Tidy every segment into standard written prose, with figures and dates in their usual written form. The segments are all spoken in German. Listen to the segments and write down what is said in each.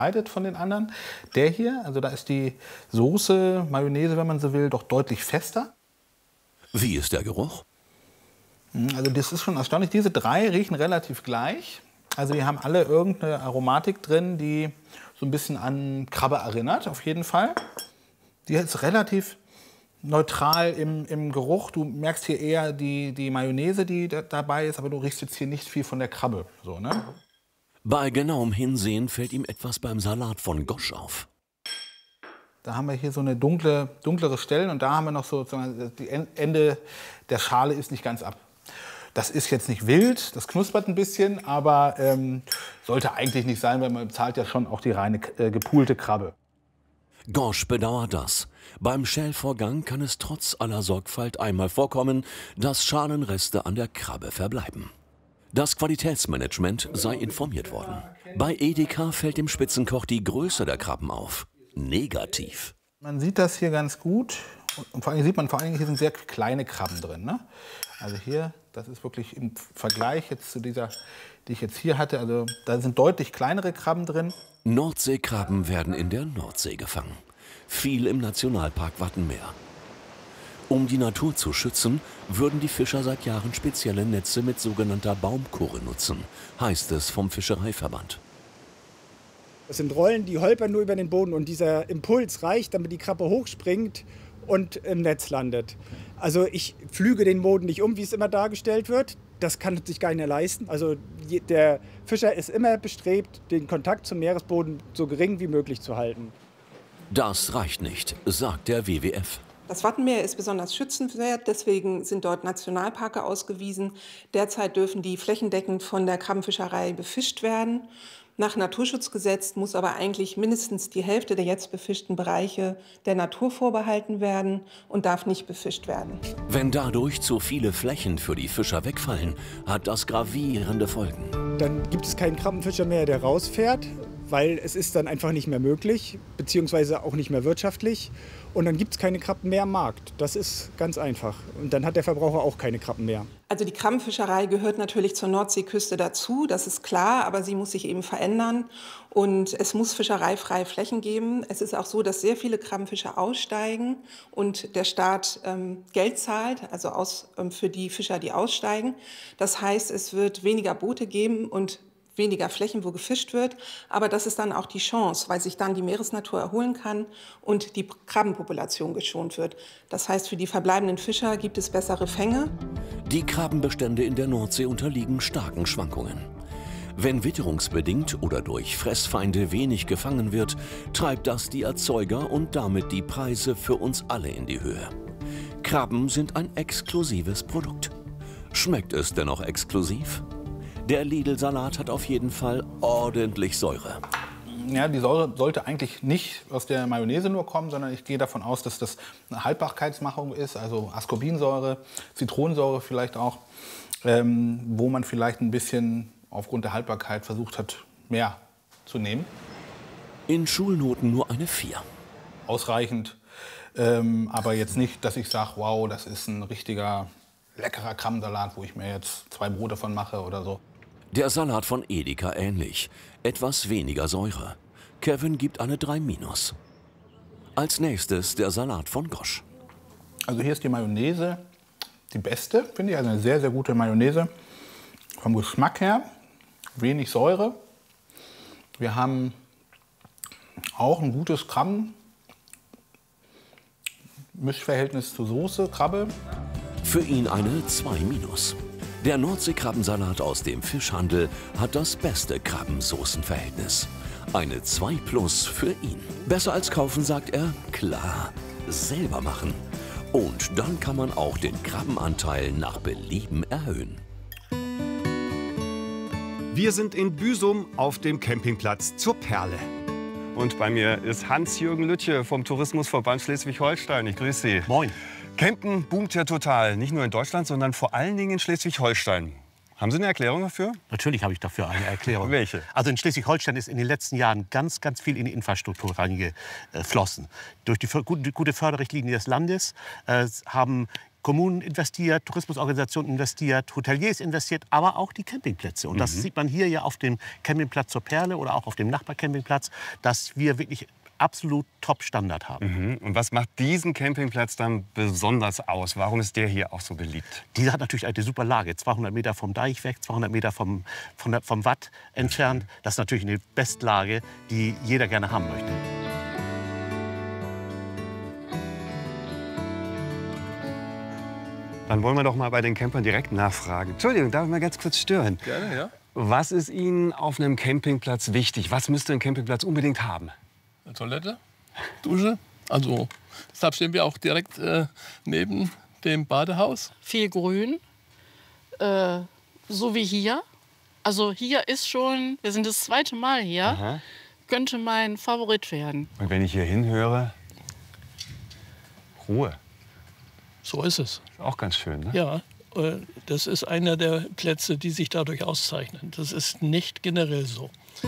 von den anderen. Der hier, also da ist die Soße, Mayonnaise, wenn man so will, doch deutlich fester. Wie ist der Geruch? Also das ist schon erstaunlich. Diese drei riechen relativ gleich. Also die haben alle irgendeine Aromatik drin, die so ein bisschen an Krabbe erinnert, auf jeden Fall. Die ist relativ neutral im Geruch. Du merkst hier eher die Mayonnaise, die dabei ist, aber du riechst jetzt hier nicht viel von der Krabbe. So, ne? Bei genauem Hinsehen fällt ihm etwas beim Salat von Gosch auf. Da haben wir hier so eine dunklere Stellen und da haben wir noch so, die Ende der Schale ist nicht ganz ab. Das ist jetzt nicht wild, das knuspert ein bisschen, aber sollte eigentlich nicht sein, weil man bezahlt ja schon auch die reine gepoolte Krabbe. Gosch bedauert das. Beim Schälvorgang kann es trotz aller Sorgfalt einmal vorkommen, dass Schalenreste an der Krabbe verbleiben. Das Qualitätsmanagement sei informiert worden. Bei Edeka fällt dem Spitzenkoch die Größe der Krabben auf. Negativ. Man sieht das hier ganz gut und vor allem sieht man, hier sind sehr kleine Krabben drin. Ne? Also hier, das ist wirklich im Vergleich jetzt zu dieser, die ich jetzt hier hatte, also da sind deutlich kleinere Krabben drin. Nordseekrabben werden in der Nordsee gefangen. Viel im Nationalpark Wattenmeer. Um die Natur zu schützen, würden die Fischer seit Jahren spezielle Netze mit sogenannter Baumkurre nutzen, heißt es vom Fischereiverband. Das sind Rollen, die holpern nur über den Boden und dieser Impuls reicht, damit die Krabbe hochspringt und im Netz landet. Also ich pflüge den Boden nicht um, wie es immer dargestellt wird. Das kann sich keiner leisten. Also der Fischer ist immer bestrebt, den Kontakt zum Meeresboden so gering wie möglich zu halten. Das reicht nicht, sagt der WWF. Das Wattenmeer ist besonders schützenswert, deswegen sind dort Nationalparke ausgewiesen. Derzeit dürfen die flächendeckend von der Krabbenfischerei befischt werden. Nach Naturschutzgesetz muss aber eigentlich mindestens die Hälfte der jetzt befischten Bereiche der Natur vorbehalten werden und darf nicht befischt werden. Wenn dadurch zu viele Flächen für die Fischer wegfallen, hat das gravierende Folgen. Dann gibt es keinen Krabbenfischer mehr, der rausfährt, weil es ist dann einfach nicht mehr möglich, beziehungsweise auch nicht mehr wirtschaftlich. Und dann gibt es keine Krabben mehr am Markt. Das ist ganz einfach. Und dann hat der Verbraucher auch keine Krabben mehr. Also die Krabbenfischerei gehört natürlich zur Nordseeküste dazu, das ist klar, aber sie muss sich eben verändern und es muss fischereifreie Flächen geben. Es ist auch so, dass sehr viele Krabbenfischer aussteigen und der Staat Geld zahlt, also für die Fischer, die aussteigen. Das heißt, es wird weniger Boote geben und weniger Flächen, wo gefischt wird. Aber das ist dann auch die Chance, weil sich dann die Meeresnatur erholen kann und die Krabbenpopulation geschont wird. Das heißt, für die verbleibenden Fischer gibt es bessere Fänge. Die Krabbenbestände in der Nordsee unterliegen starken Schwankungen. Wenn witterungsbedingt oder durch Fressfeinde wenig gefangen wird, treibt das die Erzeuger und damit die Preise für uns alle in die Höhe. Krabben sind ein exklusives Produkt. Schmeckt es dennoch exklusiv? Der Lidl-Salat hat auf jeden Fall ordentlich Säure. Ja, die Säure sollte eigentlich nicht aus der Mayonnaise nur kommen, sondern ich gehe davon aus, dass das eine Haltbarkeitsmachung ist, also Ascorbinsäure, Zitronensäure vielleicht auch, wo man vielleicht ein bisschen aufgrund der Haltbarkeit versucht hat, mehr zu nehmen. In Schulnoten nur eine 4. Ausreichend, aber jetzt nicht, dass ich sage, wow, das ist ein richtiger leckerer Krabbensalat, wo ich mir jetzt 2 Brote von mache oder so. Der Salat von Edeka ähnlich. Etwas weniger Säure. Kevin gibt eine 3-. Als nächstes der Salat von Gosch. Also hier ist die Mayonnaise die beste, finde ich. Also eine sehr, sehr gute Mayonnaise. Vom Geschmack her wenig Säure. Wir haben auch ein gutes Krabben-Mischverhältnis zur Soße, Krabbe. Für ihn eine 2-. Der Nordseekrabbensalat aus dem Fischhandel hat das beste Krabbensoßenverhältnis. Eine 2+ für ihn. Besser als kaufen, sagt er, klar, selber machen. Und dann kann man auch den Krabbenanteil nach Belieben erhöhen. Wir sind in Büsum auf dem Campingplatz zur Perle. Und bei mir ist Hans-Jürgen Lütje vom Tourismusverband Schleswig-Holstein. Ich grüße Sie. Moin. Campen boomt ja total, nicht nur in Deutschland, sondern vor allen Dingen in Schleswig-Holstein. Haben Sie eine Erklärung dafür? Natürlich habe ich dafür eine Erklärung. Welche? Also in Schleswig-Holstein ist in den letzten Jahren ganz viel in die Infrastruktur reingeflossen. Durch die gute Förderrichtlinie des Landes haben Kommunen investiert, Tourismusorganisationen investiert, Hoteliers investiert, aber auch die Campingplätze. Und das sieht man hier ja auf dem Campingplatz zur Perle oder auch auf dem Nachbarcampingplatz, dass wir wirklich absolut Top-Standard haben. Und was macht diesen Campingplatz dann besonders aus? Warum ist der hier auch so beliebt? Dieser hat natürlich eine super Lage, 200 Meter vom Deich weg, 200 Meter vom Watt entfernt. Das ist natürlich eine Bestlage, die jeder gerne haben möchte. Dann wollen wir doch mal bei den Campern direkt nachfragen. Entschuldigung, darf ich mal ganz kurz stören? Gerne, ja. Was ist Ihnen auf einem Campingplatz wichtig? Was müsste ein Campingplatz unbedingt haben? Eine Toilette, Dusche. Also deshalb stehen wir auch direkt neben dem Badehaus. Viel Grün, so wie hier. Also hier ist schon, wir sind das 2. Mal hier, Aha. könnte mein Favorit werden. Und wenn ich hier hinhöre, Ruhe. So ist es. Ist auch ganz schön, ne? Ja, das ist einer der Plätze, die sich dadurch auszeichnen. Das ist nicht generell so.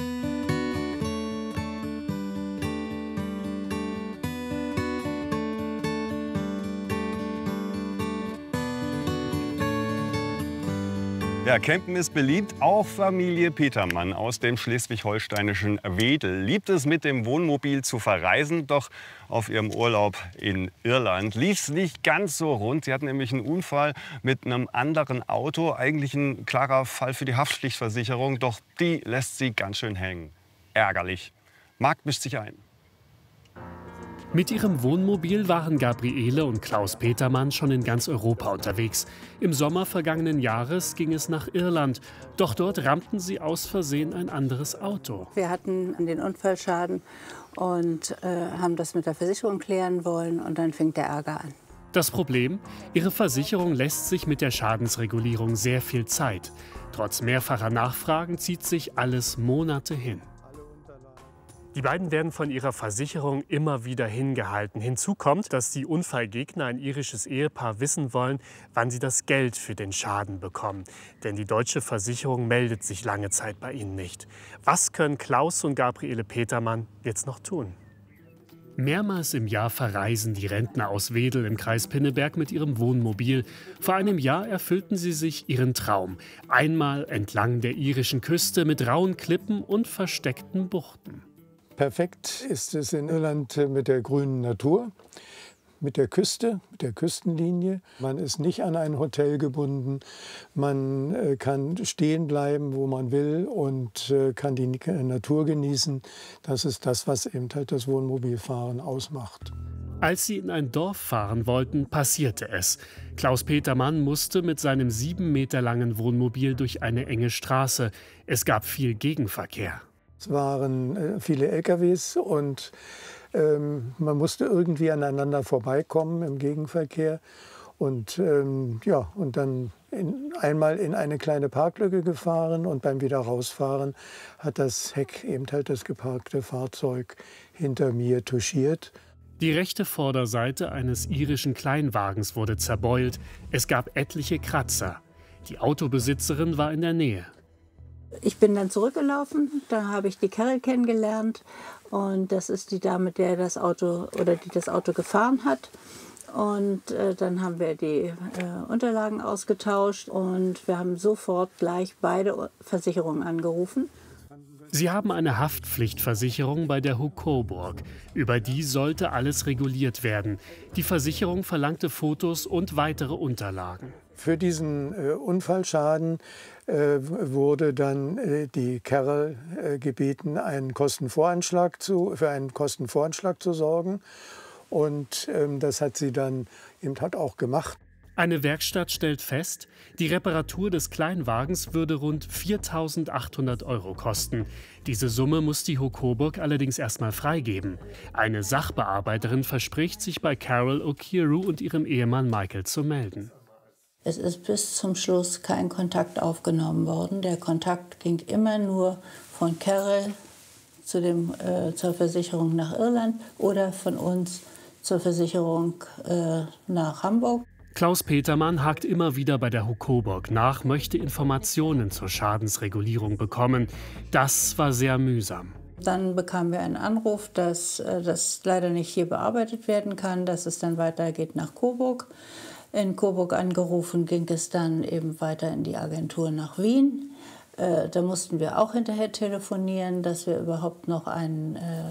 Ja, Campen ist beliebt. Auch Familie Petermann aus dem schleswig-holsteinischen Wedel liebt es, mit dem Wohnmobil zu verreisen. Doch auf ihrem Urlaub in Irland lief es nicht ganz so rund. Sie hatten nämlich einen Unfall mit einem anderen Auto. Eigentlich ein klarer Fall für die Haftpflichtversicherung. Doch die lässt sie ganz schön hängen. Ärgerlich. Marc mischt sich ein. Mit ihrem Wohnmobil waren Gabriele und Klaus Petermann schon in ganz Europa unterwegs. Im Sommer vergangenen Jahres ging es nach Irland. Doch dort rammten sie aus Versehen ein anderes Auto. Wir hatten den Unfallschaden und haben das mit der Versicherung klären wollen. Und dann fing der Ärger an. Das Problem? Ihre Versicherung lässt sich mit der Schadensregulierung sehr viel Zeit. Trotz mehrfacher Nachfragen zieht sich alles Monate hin. Die beiden werden von ihrer Versicherung immer wieder hingehalten. Hinzu kommt, dass die Unfallgegner, ein irisches Ehepaar, wissen wollen, wann sie das Geld für den Schaden bekommen. Denn die deutsche Versicherung meldet sich lange Zeit bei ihnen nicht. Was können Klaus und Gabriele Petermann jetzt noch tun? Mehrmals im Jahr verreisen die Rentner aus Wedel im Kreis Pinneberg mit ihrem Wohnmobil. Vor einem Jahr erfüllten sie sich ihren Traum. Einmal entlang der irischen Küste mit rauen Klippen und versteckten Buchten. Perfekt ist es in Irland mit der grünen Natur, mit der Küste, mit der Küstenlinie. Man ist nicht an ein Hotel gebunden. Man kann stehen bleiben, wo man will und kann die Natur genießen. Das ist das, was eben halt das Wohnmobilfahren ausmacht. Als sie in ein Dorf fahren wollten, passierte es. Klaus Petermann musste mit seinem 7 Meter langen Wohnmobil durch eine enge Straße. Es gab viel Gegenverkehr. Es waren viele LKWs und man musste irgendwie aneinander vorbeikommen im Gegenverkehr. Und, und dann einmal in eine kleine Parklücke gefahren und beim Wiederausfahren hat das Heck eben halt das geparkte Fahrzeug hinter mir touchiert. Die rechte Vorderseite eines irischen Kleinwagens wurde zerbeult. Es gab etliche Kratzer. Die Autobesitzerin war in der Nähe. Ich bin dann zurückgelaufen, da habe ich die Carol kennengelernt und das ist die Dame, die das Auto gefahren hat. Und dann haben wir die Unterlagen ausgetauscht und wir haben sofort gleich beide Versicherungen angerufen. Sie haben eine Haftpflichtversicherung bei der Hucoburg. Über die sollte alles reguliert werden. Die Versicherung verlangte Fotos und weitere Unterlagen. Für diesen Unfallschaden wurde dann die Carol gebeten, für einen Kostenvoranschlag zu sorgen. Und das hat sie dann eben auch gemacht. Eine Werkstatt stellt fest, die Reparatur des Kleinwagens würde rund 4.800 € kosten. Diese Summe muss die Hucoburg allerdings erstmal freigeben. Eine Sachbearbeiterin verspricht, sich bei Carol O'Keeru und ihrem Ehemann Michael zu melden. Es ist bis zum Schluss kein Kontakt aufgenommen worden. Der Kontakt ging immer nur von Carol zur Versicherung nach Irland oder von uns zur Versicherung nach Hamburg. Klaus Petermann hakt immer wieder bei der Hucoburg nach, möchte Informationen zur Schadensregulierung bekommen. Das war sehr mühsam. Dann bekamen wir einen Anruf, dass das leider nicht hier bearbeitet werden kann, dass es dann weitergeht nach Coburg. In Coburg angerufen, ging es dann eben weiter in die Agentur nach Wien. Da mussten wir auch hinterher telefonieren, dass wir überhaupt noch einen